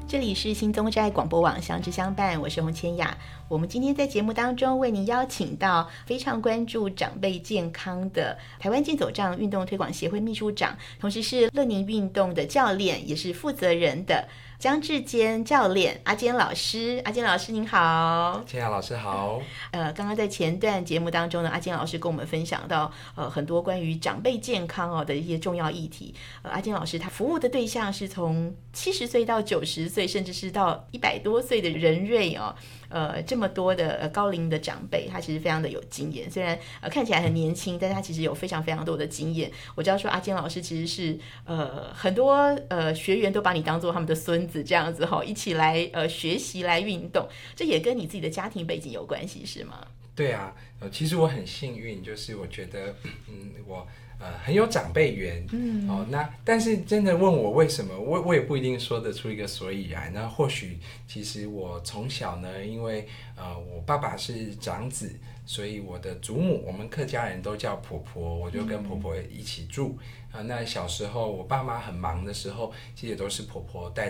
这里是新宗斋广播网相知相伴，我是洪千雅。我们今天在节目当中为您邀请到非常关注长辈健康的台湾健走杖运动推广协会秘书长，同时是乐宁运动的教练，也是负责人的江志坚教练，阿坚老师。阿坚老师您好。 千雅老师好。 刚刚在前段节目当中呢，阿坚老师跟我们分享到很多关于长辈健康的一些重要议题。阿坚老师他服务的对象是从70岁到90岁，甚至是到100多岁的人瑞这么多的高龄的长辈，他其实非常的有经验。虽然看起来很年轻，但是他其实有非常非常多的经验。我知道说阿坚老师其实是很多学员都把你当做他们的孙子这样子一起来学习来运动，这也跟你自己的家庭背景有关系是吗？ 对啊，其实我很幸运，就是我觉得我很有长辈缘，但是真的问我为什么，我也不一定说得出一个所以然。那或许其实我从小呢，因为我爸爸是长子，所以我的祖母，我们客家人都叫婆婆，我就跟婆婆一起住。那小时候我爸妈很忙的时候，其实也都是婆婆带